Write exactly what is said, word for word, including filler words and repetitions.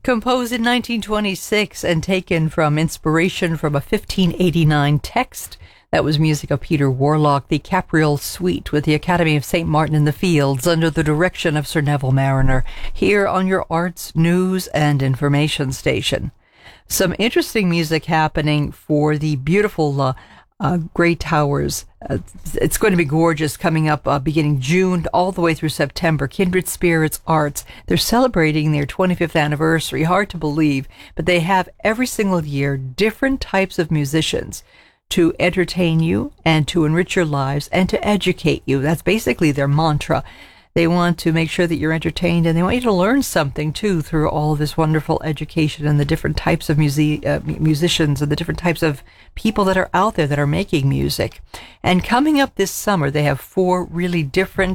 Composed in nineteen twenty-six and taken from inspiration from a fifteen eighty-nine text. That was music of Peter Warlock, the Capriol Suite with the Academy of Saint Martin in the Fields under the direction of Sir Neville Marriner, here on your arts, news, and information station. Some interesting music happening for the beautiful uh, uh, Grey Towers. Uh, it's going to be gorgeous coming up uh, beginning June all the way through September. Kindred Spirits Arts. They're celebrating their twenty-fifth anniversary. Hard to believe, but they have every single year different types of musicians to entertain you and to enrich your lives and to educate you. That's basically their mantra. They want to make sure that you're entertained, and they want you to learn something, too, through all of this wonderful education and the different types of music, uh, musicians and the different types of people that are out there that are making music. And coming up this summer, they have four really different